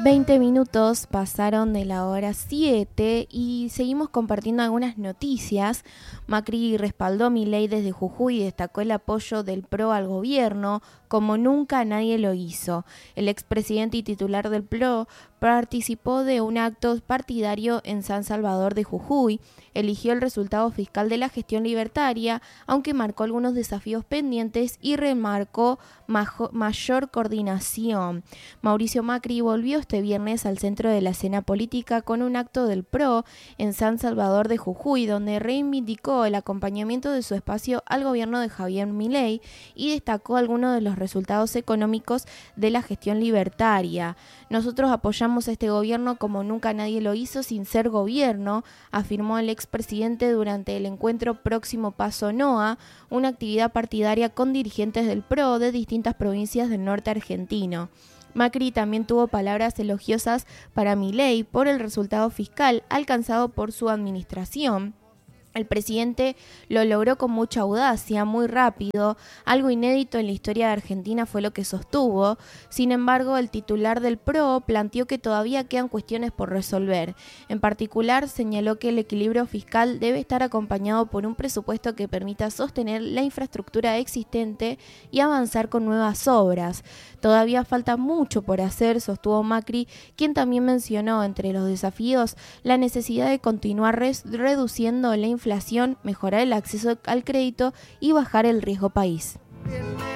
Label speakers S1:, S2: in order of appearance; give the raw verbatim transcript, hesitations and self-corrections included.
S1: veinte minutos pasaron de la hora siete y seguimos compartiendo algunas noticias. Macri respaldó Milei desde Jujuy y destacó el apoyo del P R O al gobierno como nunca nadie lo hizo. El expresidente y titular del P R O participó de un acto partidario en San Salvador de Jujuy, eligió el resultado fiscal de la gestión libertaria, aunque marcó algunos desafíos pendientes y remarcó majo- mayor coordinación. Mauricio Macri volvió este viernes al centro de la escena política con un acto del P R O en San Salvador de Jujuy, donde reivindicó el acompañamiento de su espacio al gobierno de Javier Milei y destacó algunos de los resultados económicos de la gestión libertaria. Nosotros apoyamos a este gobierno como nunca nadie lo hizo sin ser gobierno, afirmó el expresidente durante el encuentro Próximo Paso NOA, una actividad partidaria con dirigentes del P R O de distintas provincias del norte argentino. Macri también tuvo palabras elogiosas para Milei por el resultado fiscal alcanzado por su administración. El presidente lo logró con mucha audacia, muy rápido, algo inédito en la historia de Argentina fue lo que sostuvo. Sin embargo, el titular del P R O planteó que todavía quedan cuestiones por resolver. En particular, señaló que el equilibrio fiscal debe estar acompañado por un presupuesto que permita sostener la infraestructura existente y avanzar con nuevas obras. Todavía falta mucho por hacer, sostuvo Macri, quien también mencionó entre los desafíos la necesidad de continuar res- reduciendo la inflación inflación, mejorar el acceso al crédito y bajar el riesgo país.